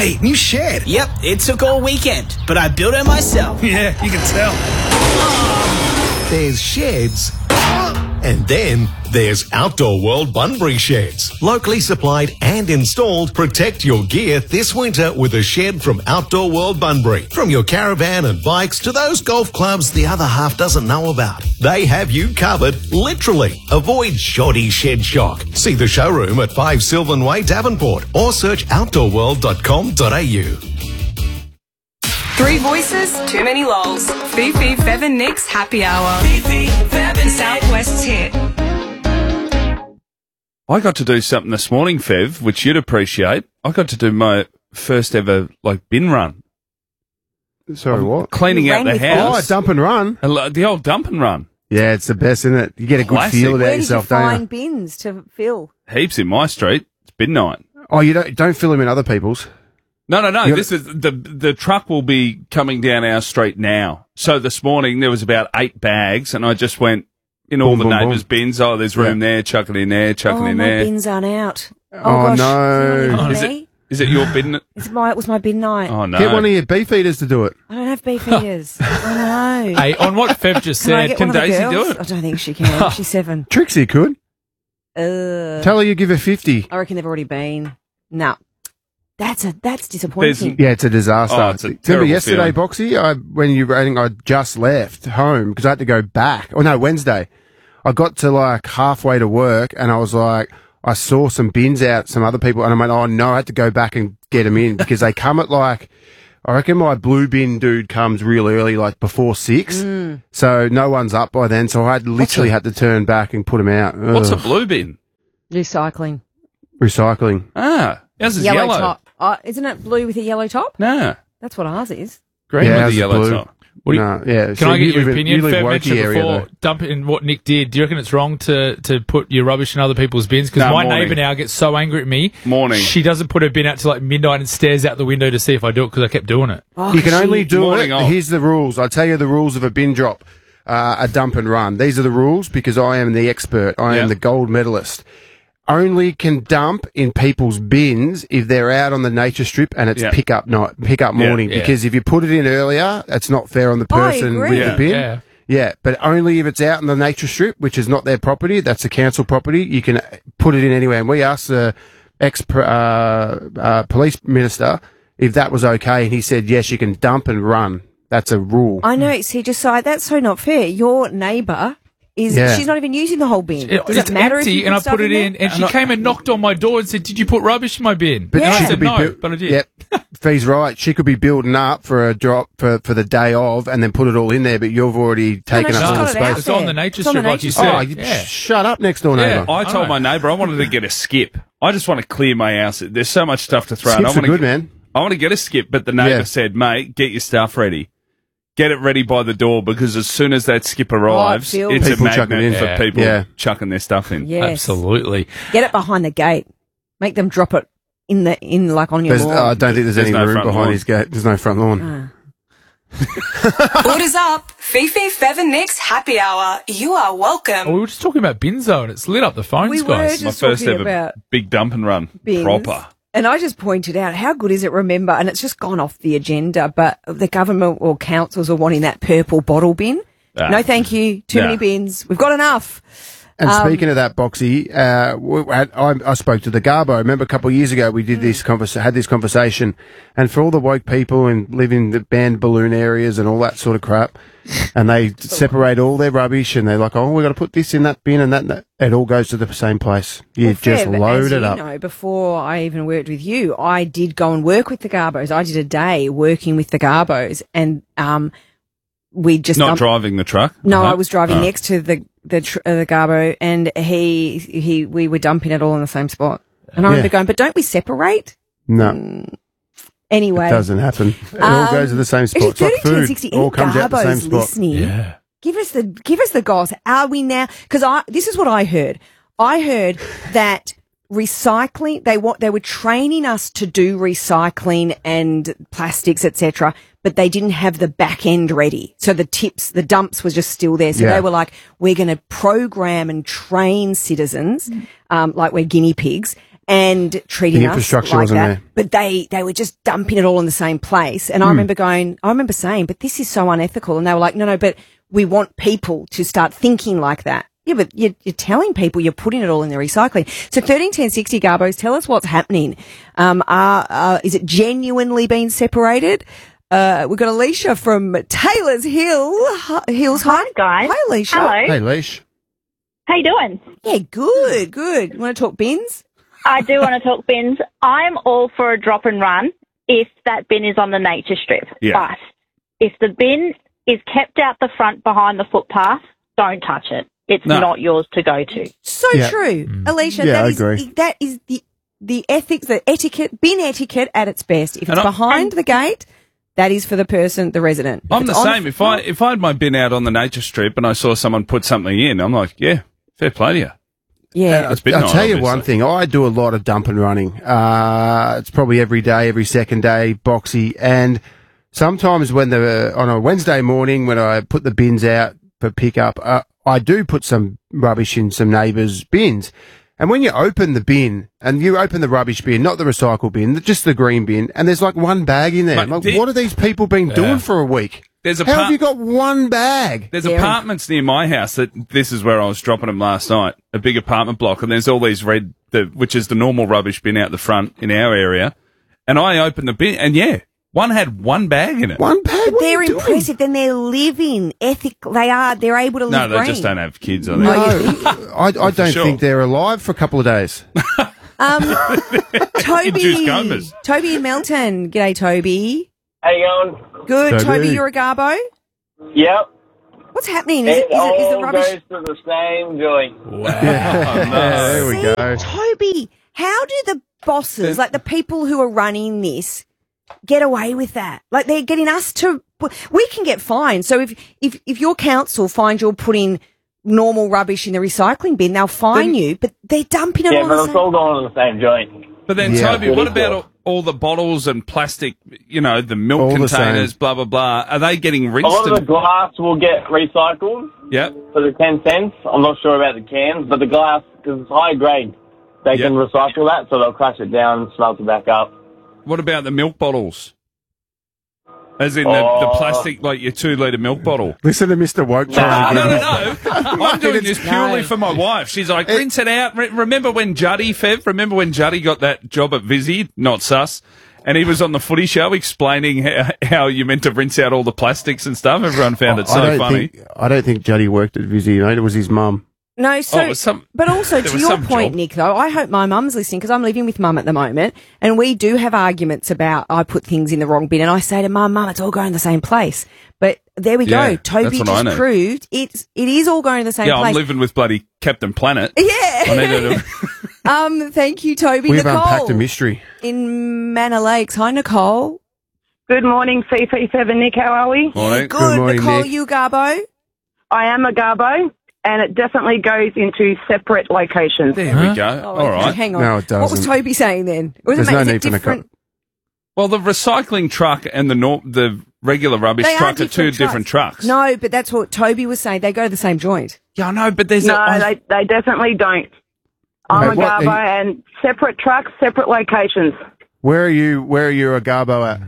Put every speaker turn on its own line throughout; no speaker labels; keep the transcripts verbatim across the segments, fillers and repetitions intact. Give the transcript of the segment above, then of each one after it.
Hey, new shed.
Yep, it took all weekend, but I built it myself.
Yeah, you can tell.
There's sheds, and then there's Outdoor World Bunbury sheds. Locally supplied and installed, protect your gear this winter with a shed from Outdoor World Bunbury. From your caravan and bikes to those golf clubs the other half doesn't know about, they have you covered, literally. Avoid shoddy shed shock. See the showroom at five Sylvan Way, Davenport, or search outdoor world dot com dot a u.
Three voices, too many lols. Fifi, Fev and Nick's happy hour. Fifi, Fev and Southwest's hit.
I got to do something this morning, Fev, which you'd appreciate. I got to do my first ever, like, bin run.
Sorry, what?
Cleaning
You
out
ran
the
with
Oh,
house.
a dump and run.
A lo- The old dump and run.
Yeah, it's the best, isn't it? You get a good
Classic.
feel about
Where did you
yourself, don't
find
you?
bins to fill?
Heaps in my street. It's bin night.
Oh, you don't don't fill them in other people's.
No, no, no.
You
This is the the truck will be coming down our street now. So this morning there was about eight bags, and I just went in all
Boom,
the
boom,
neighbours'
boom.
bins. Oh, there's room
Yeah.
there. Chuck it in there. Chuck
Oh,
it in
my
there.
bins aren't out. Oh,
Oh,
gosh.
no.
Is it,
Oh, is
me?
it is it your bin?
It's my, it was my bin night.
Oh no!
Get one of your beef eaters to do it.
I don't have beef eaters. I know.
Hey, on what Fev just
Can I
said,
get
can
one of the
Daisy
girls?
do it?
I don't think she can. She's seven.
Trixie could.
Uh,
Tell her you give her fifty.
I reckon they've already been. No. That's a that's disappointing.
Yeah, it's a disaster.
Oh, it's a
Remember
terrible
yesterday,
feeling.
Boxy, I, when you were rating, I just left home because I had to go back. Oh, no, Wednesday. I got to like halfway to work and I was like, I saw some bins out, some other people, and I went, oh no, I had to go back and get them in because they come at like, I reckon my blue bin dude comes real early, like before six.
Mm.
So no one's up by then. So I had literally had to turn back and put them out.
What's a
Ugh.
blue bin?
Recycling.
Recycling.
Ah, ours is
Yellow,
yellow.
top. Uh, isn't it blue with a yellow top?
Nah,
That's what ours is.
green
Yeah,
with
ours
the
is
yellow
blue.
top.
What do you-
No, yeah.
Can
So
I get
you
your
live in-
opinion?
You live
Fev
Wokey
mentioned
area,
before
though.
dumping in what Nick did. Do you reckon it's wrong to, to put your rubbish in other people's bins? Because
No,
my
morning.
neighbour now gets so angry at me.
Morning.
She doesn't put her bin out till like midnight and stares out the window to see if I do it because I kept doing it.
Oh,
You can only
she-
do
Morning
it.
off.
Here's the rules. I'll tell you the rules of a bin drop, uh, a dump and run. These are the rules because I am the expert. I
Yeah.
am the gold medalist. Only can dump in people's bins if they're out on the nature strip and it's
Yeah.
pick up night, pick up
Yeah,
morning.
yeah.
Because if you put it in earlier, it's not fair on the
I
person with
agree.
the
Yeah,
bin.
yeah.
Yeah, but only if it's out in the nature strip, which is not their property. That's a council property. You can put it in anywhere. And we asked the ex uh, uh, police minister if that was okay, and he said yes. You can dump and run. That's a rule.
I know. See, just so that's so not fair. Your neighbour is
Yeah.
she's not even using the whole bin.
It-
Does
it's
it matter
empty,
if you
and I
stuff
put it in,
there?
and she came and knocked on my door and said, "Did you put rubbish in my bin?"
But
Yeah.
I
she
said
could be
no,
built-
but I did.
Yep. Fee's right. She could be building up for a drop for, for the day of and then put it all in there, but you've already taken
no,
up
she's
all the
got it out
space.
It's on the
there.
nature
It's on the
strip, like
nature
you
strip.
said.
Oh, you
yeah.
shut up, next door
Yeah.
neighbour.
I told
know.
my neighbour I wanted to get a skip. I just want to clear my house. There's so much stuff to throw. out. I
Skips are
want to
good, man.
I want to get a skip, but the neighbour
Yeah.
said, "Mate, get your stuff ready. Get it ready by the door because as soon as that skip arrives,
fills.
it's
People
a
chucking
magnet
in.
for
Yeah.
people
Yeah.
chucking their stuff in."
Yes.
Absolutely.
Get it behind the gate. Make them drop it in the in like on your
There's,
lawn.
uh, I don't think there's,
There's
any
no
room
front
behind
lawn.
his gate. There's no front lawn.
Orders up. Fifi, Fev and Nick's happy hour. You are welcome.
Oh, we were just talking about bin zone. It's lit up the phones,
We were
guys.
My
just
first
talking
ever
about
big dump and run,
bins.
proper.
And I just pointed out how good is it, remember, and it's just gone off the agenda, but the government or councils are wanting that purple bottle bin.
Ah.
No, thank you. Too
No.
many bins. We've got enough.
And
Um,
speaking of that, Boxy, uh, we had, I, I spoke to the Garbo. Remember a couple of years ago we did this convers- had this conversation, and for all the woke people and live in the banned balloon areas and all that sort of crap, and they separate all their rubbish and they're like, oh, we've got to put this in that bin and that, and that. It all goes to the same place. You
Well,
just
Fev,
load
as
it
you
up.
know, before I even worked with you, I did go and work with the Garbos. I did a day working with the Garbos, and um, we just
Not
um,
driving the truck.
No,
Uh-huh.
I was driving
Oh.
next to the the tr- uh, the Garbo, and he he we were dumping it all in the same spot. And I remember
Yeah.
going, but don't we separate?
No,
Anyway,
it doesn't happen. It all
Um,
goes to the same spot. It's like food.
sixty
It all comes out the same
Garbo's
spot.
listening.
Yeah.
Give us the give us the goss. Are we now? Because I this is what I heard. I heard that recycling they want they were training us to do recycling and plastics et cetera, but they didn't have the back end ready. So the tips, the dumps was just still there. So
Yeah.
they were like, we're going to program and train citizens, um, like we're guinea pigs. and treating
The
us
infrastructure
like
wasn't
that.
there.
But they, they were just dumping it all in the same place. And I remember going, I remember saying, but this is so unethical. And they were like, no, no, but we want people to start thinking like that. Yeah, but you're, you're telling people you're putting it all in the recycling. So thirteen ten sixty, Garbos, tell us what's happening. Um, are, uh, is it genuinely being separated? Uh, we've got Alicia from Taylor's Hill, H- Hills.
Hi, guys.
Hi, Alicia.
Hello.
Hey, Leash.
How you doing?
Yeah, good, good. You want to talk bins?
I do want to talk bins. I'm all for a drop and run if that bin is on the nature strip.
Yeah.
But if the bin is kept out the front behind the footpath, don't touch it. It's
No.
not yours to go to.
So
Yeah.
true, Alicia.
Yeah,
that
I
is,
agree.
That is the the ethics, the etiquette, bin etiquette at its best. If
And
it's
I-
behind the gate, that is for the person, the resident. If
I'm
it's
the
on
same. If I if I had my bin out on the nature strip and I saw someone put something in, I'm like, yeah, fair play to you.
yeah,
It's bin
I'll
night,
tell you
obviously.
one thing. I do a lot of dump and running. Uh, it's probably every day, every second day, boxy. And sometimes when the on a Wednesday morning when I put the bins out for pickup, uh, I do put some rubbish in some neighbours' bins. And when you open the bin, and you open the rubbish bin, not the recycle bin, just the green bin, and there's like one bag in there.
Mate,
I'm like,
the-
what have these people been
Yeah.
doing for a week?
There's a
How
par-
have you got one bag?
There's
Yeah.
apartments near my house that this is where I was dropping them last night. A big apartment block, and there's all these red, the, which is the normal rubbish bin out the front in our area. And I opened the bin, and yeah, one had one bag in it.
One bag?
but
What are
they're
you doing?
impressive. Then they're living ethic. They are. They're able to
No,
live
they
green.
just don't have kids. I think.
No, I, I don't
sure.
think they're alive for a couple of days.
Um,
Induced
Toby,
comas.
Toby in Melton. G'day, Toby.
How you going?
Good,
Toby.
Toby. You're a Garbo.
Yep.
What's happening? Is
It
it, is it, is the
all
rubbish?
goes to the same joint.
Wow.
Yeah,
nice.
there we
See,
go.
Toby, how do the bosses, like the people who are running this, get away with that? Like they're getting us to. We can get fined. So if if if your council finds you're putting normal rubbish in the recycling bin, they'll fine
Then-
you. But they're dumping it
Yeah,
on
but
the
it's
same.
all going to the same joint.
But then,
Yeah.
Toby, what
Really
about
cool.
all, all the bottles and plastic, you know, the milk
All the
containers,
same.
blah, blah, blah? Are they getting
A
rinsed?
lot of the
And,
glass will get recycled
yep.
for the ten cents. I'm not sure about the cans, but the glass, because it's high grade, they
Yep.
can recycle that, so they'll crush it down and smelt it back up.
What about the milk bottles? As in the, the
Oh.
plastic, like your two litre milk bottle.
Listen to Mister Woke
No,
trying
no,
to
no,
get
no. I'm doing this purely
No.
for my wife. She's like, rinse it out. Re- remember when Juddy, Fev, remember when Juddy got that job at Vizzy, not sus, and he was on the footy show explaining how, how you meant to rinse out all the plastics and stuff? Everyone found it
I
so
don't
funny.
think I don't think Juddy worked at Vizzy, mate. It was his mum.
No, so,
Oh, it was some-
but also
there
to
was
your
some
point,
job.
Nick, though, I hope my mum's listening because I'm living with mum at the moment and we do have arguments about I put things in the wrong bin and I say to mum, mum, it's all going to the same place. But there we
Yeah,
go. Toby
that's what I
just
know.
proved it's, it is all going to the same
Yeah,
place.
I'm living with bloody Captain Planet.
yeah.
I need to.
um, thank you, Toby.
We've
Nicole
unpacked a mystery.
in Manor Lakes. Hi, Nicole.
Good morning, C P seven Nick. How are we?
Morning.
Good,
morning,
Nicole.
Nick.
You Garbo.
I am a Garbo, and it definitely goes into separate locations.
There we go.
Oh,
All
okay,
right.
Hang on.
No, it
What was
doesn't.
Toby saying then? Was
There's
it,
no
is it
need for
different?
Nicole.
Well, the recycling truck and the nor- the regular rubbish
They are
truck are, two
different
different trucks.
No, but that's what Toby was saying. They go to the same joint.
Yeah, I know, but there's
No,
a.
they, they definitely don't. I'm
Okay,
a
what-
Garbo, and separate trucks, separate locations.
Where are you? Where are you a Garbo at?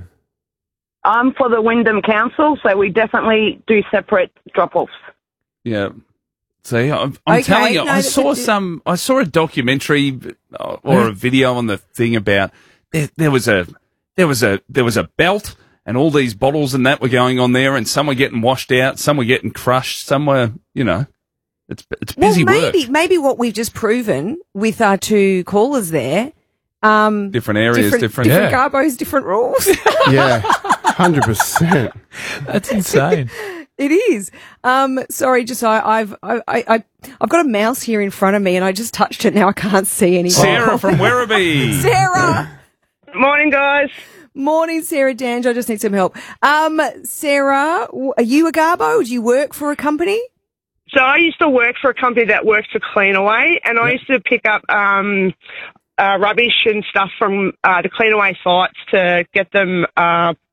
I'm for the Wyndham Council, so we definitely do separate drop-offs.
Yeah. See, I'm, I'm
Okay,
telling you,
no,
I
that-
saw
that-
some, I saw a documentary uh, or a video on the thing about there, there was a, there was a, there was a belt and all these bottles and that were going on there, and some were getting washed out, some were getting crushed, some were, you know, it's it's busy
well,
work.
maybe maybe what we've just proven with our two callers there, um,
Different areas,
different,
different.
different
Yeah.
Garbos, different rules.
Yeah, hundred percent.
That's insane.
It is. Um, sorry, just I, I've I, I I- I've got a mouse here in front of me, and I just touched it. Now I can't see anymore.
Sarah from Werribee.
Sarah.
Morning, guys.
Morning, Sarah Dange. I just need some help. Um, Sarah, w- are you a Garbo? Do you work for a company?
So I used to work for a company that works for Cleanaway, and I used to pick up um, uh, rubbish and stuff from uh, the Cleanaway sites to get them uh,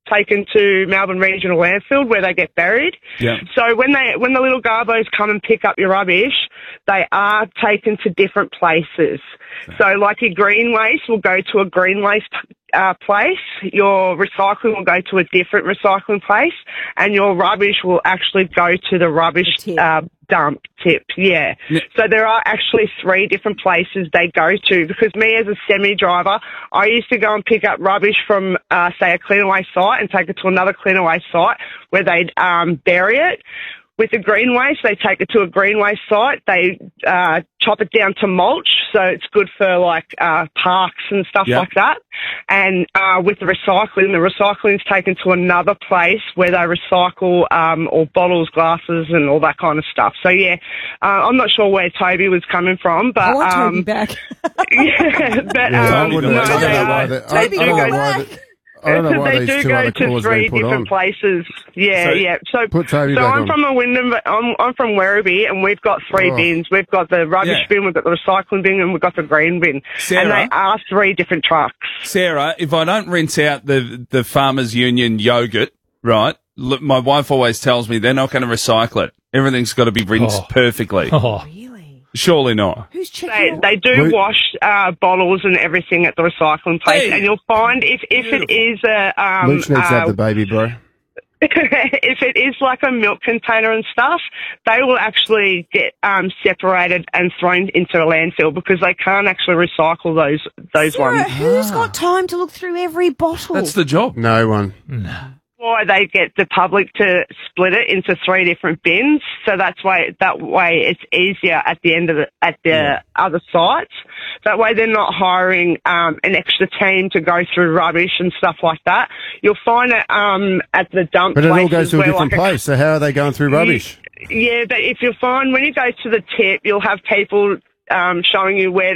taken to Melbourne Regional Landfill where they get buried.
Yeah.
So when they when the little garbos come and pick up your rubbish, they are taken to different places. So like your green waste will go to a green waste uh, place, your recycling will go to a different recycling place, and your rubbish will actually go to the rubbish uh, dump tip. Yeah.
Yeah.
So there are actually three different places they go to, because me as a semi-driver, I used to go and pick up rubbish from, uh, say, a Cleanaway site and take it to another Cleanaway site where they'd um, bury it. With the green waste, they take it to a green waste site. They uh, chop it down to mulch, so it's good for like uh, parks and stuff
Yep.
like that. And uh, with the recycling, the recycling is taken to another place where they recycle um, all bottles, glasses, and all that kind of stuff. So yeah, uh, I'm not sure where Toby was coming from, but
I want Toby
um,
back.
yeah, but
Yeah, I
um,
wouldn't
no,
have- I don't
they
know why
are.
that- I- I
They
don't
do
know
go.
why that- I don't know why
they
these
do
two
go
other
to
callers
three
been put
different
on.
places. Yeah,
So-
yeah. So,
Put Toby
so
back
I'm
on.
from a Wyndham. I'm, I'm from Werribee, and we've got three
Oh.
bins. We've got the rubbish
Yeah.
bin, we've got the recycling bin, and we've got the green bin.
Sarah?
And they are three different trucks.
Sarah, if I don't rinse out the the Farmers Union yogurt, right? Look, my wife always tells me they're not going to recycle it. Everything's got to be rinsed
Oh.
perfectly.
Oh.
Really?
Surely not.
Who's
They,
checking?
they do
Wait.
wash uh, bottles and everything at the recycling place,
Hey.
and you'll find if if it is a um,
Luke needs to
uh,
have the baby, bro.
if it is like a milk container and stuff, they will actually get um, separated and thrown into a landfill because they can't actually recycle those those
Sarah,
ones.
who's got time to look through every bottle?
That's the job.
No one.
Why they get the public to split it into three different bins, so that's why that way it's easier at the end of the at the
Yeah.
other sites. That way they're not hiring um, an extra team to go through rubbish and stuff like that. You'll find it um, at the dump
But it all
places
goes to a
where,
different
like,
place, so how are they going through rubbish?
Yeah, but if you find when you go to the tip, you'll have people um, showing you where